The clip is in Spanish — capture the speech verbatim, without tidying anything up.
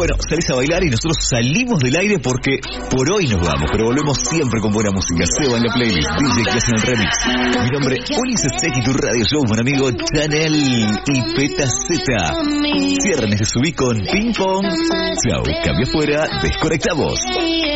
bueno, salís a bailar y nosotros salimos del aire porque por hoy nos vamos, pero volvemos siempre con buena música. Seba en la playlist, D J que hacen el remix. Mi nombre es Ulises Tech y tu radio show, buen amigo Chanel y Peta Z. Cierren ese subí con Ping Pong. Chau, cambia fuera, desconectamos.